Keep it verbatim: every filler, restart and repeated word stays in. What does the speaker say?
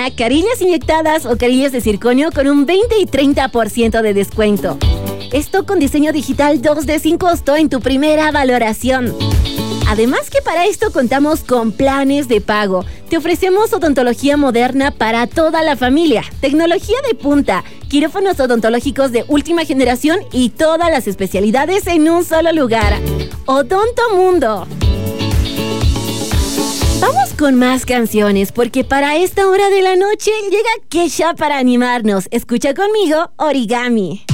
porcelana, carillas inyectadas o carillas de circonio con un veinte y treinta por ciento de descuento. Esto con diseño digital dos D sin costo en tu primera valoración. Además que para esto contamos con planes de pago. Te ofrecemos odontología moderna para toda la familia, tecnología de punta, quirófanos odontológicos de última generación y todas las especialidades en un solo lugar. Odonto Mundo. Vamos con más canciones porque para esta hora de la noche llega Kesha para animarnos. Escucha conmigo Origami.